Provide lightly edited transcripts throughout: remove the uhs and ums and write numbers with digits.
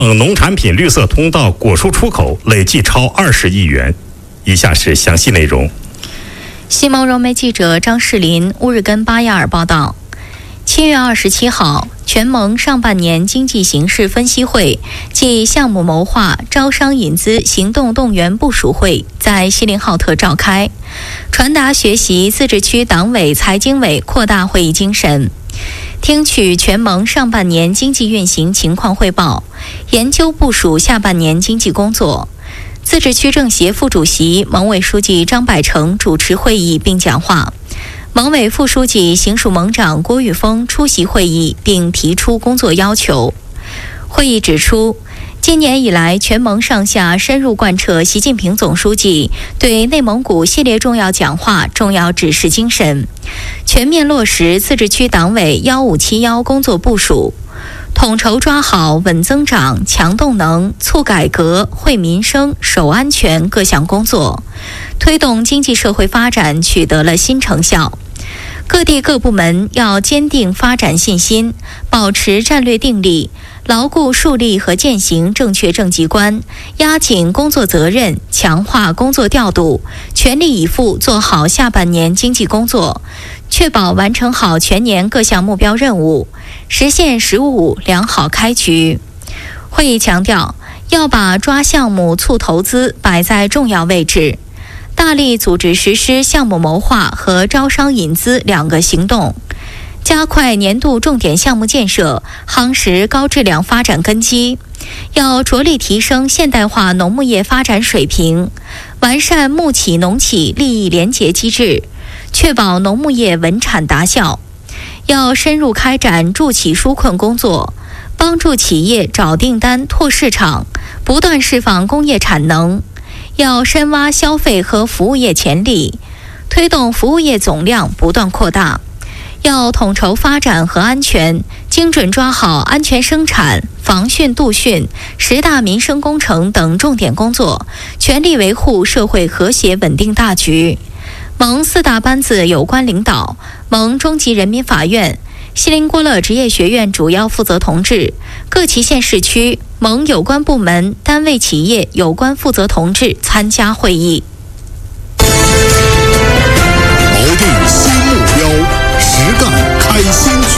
农产品绿色通道果蔬出口累计超20亿元。以下是详细内容。 西蒙融媒记者张世林、乌日根巴亚尔报道。7月27号，全盟上半年经济形势分析会暨项目谋划、招商引资行动动员部署会在锡林浩特召开，传达学习自治区党委财经委扩大会议精神，听取全盟上半年经济运行情况汇报，研究部署下半年经济工作。自治区政协副主席、盟委书记张百成主持会议并讲话，盟委副书记、行署盟长郭玉峰出席会议并提出工作要求。会议指出，今年以来，全盟上下深入贯彻习近平总书记对内蒙古系列重要讲话、重要指示精神，全面落实自治区党委1571工作部署，统筹抓好稳增长、强动能、促改革、惠民生、守安全各项工作，推动经济社会发展取得了新成效。各地各部门要坚定发展信心，保持战略定力，牢固树立和践行正确政绩观，压紧工作责任，强化工作调度，全力以赴做好下半年经济工作，确保完成好全年各项目标任务，实现“十五五”良好开局。会议强调，要把抓项目、促投资摆在重要位置，大力组织实施项目谋划和招商引资两个行动，加快年度重点项目建设，夯实高质量发展根基。要着力提升现代化农牧业发展水平，完善牧企农企利益联结机制，确保农牧业稳产达效。要深入开展助企纾困工作，帮助企业找订单、拓市场，不断释放工业产能。要深挖消费和服务业潜力，推动服务业总量不断扩大。要统筹发展和安全，精准抓好安全生产、防汛杜汛、10大民生工程等重点工作，全力维护社会和谐稳定大局。盟4大班子有关领导、盟中级人民法院、锡林郭勒职业学院主要负责同志、各旗县市区盟有关部门、单位企业有关负责同志参加会议。 锚定新目标，实干开新局。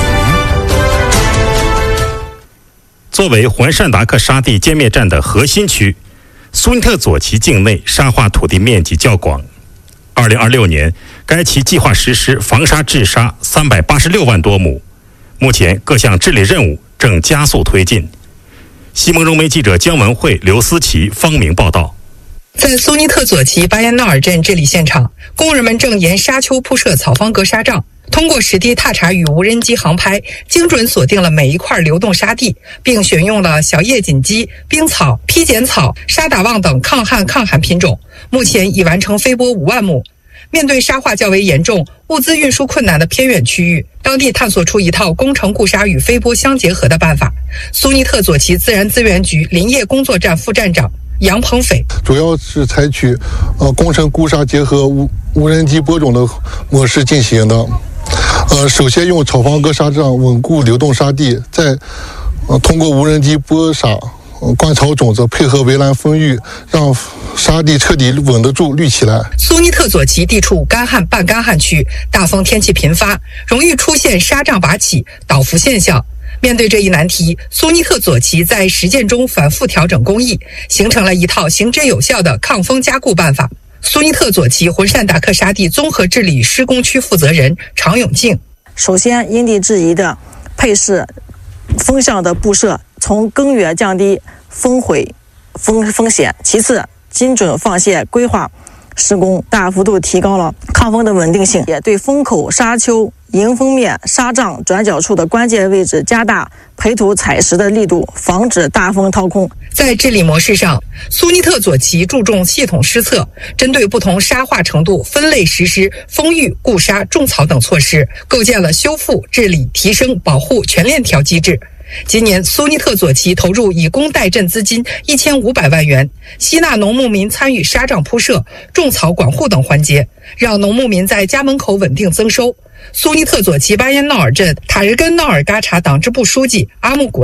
作为环善达克沙地歼灭战的核心区，苏尼特左旗境内沙化土地面积较广。2026年，该旗计划实施防沙治沙386万多亩。目前各项治理任务正加速推进。西蒙融媒记者姜文慧、刘思琪、方明报道。 在苏尼特左旗巴彦淖尔镇治理现场，工人们正沿沙丘铺设草方格沙障，通过实地踏查与无人机航拍，精准锁定了每一块流动沙地，并选用了小叶锦鸡、冰草、披剪草、沙打旺等抗旱抗旱品种，目前已完成飞播5万亩。面对沙化较为严重、物资运输困难的偏远区域，当地探索出一套工程固沙与飞播相结合的办法。苏尼特左旗自然资源局林业工作站副站长杨鹏斐， 主要是采取工程固沙结合无人机播种的模式进行的。首先用草方格沙障稳固流动沙地，再通过无人机播撒灌草种子，配合围栏封育，让沙地彻底稳得住、绿起来。 苏尼特左旗地处干旱半干旱区，大风天气频发，容易出现沙障拔起、倒伏现象。面对这一难题，苏尼特左旗在实践中反复调整工艺，形成了一套行之有效的抗风加固办法。苏尼特左旗浑善达克沙地综合治理施工区负责人常永静， 首先因地制宜的配饰风向的布设，从根源降低风毁风险。其次，精准放线规划施工，大幅度提高了抗风的稳定性，也对风口、沙丘、迎风面、沙障转角处的关键位置加大培土采石的力度，防止大风掏空。 在治理模式上，苏尼特左旗注重系统施策，针对不同沙化程度分类实施封育、固沙、种草等措施，构建了修复、治理、提升、保护全链条机制。今年，苏尼特左旗投入以工代赈资金1500万元，吸纳农牧民参与沙障铺设、种草管护等环节，让农牧民在家门口稳定增收。苏尼特左旗巴彦淖尔镇塔日根淖尔嘎查党支部书记阿木古楞，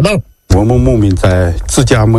我们牧民在自家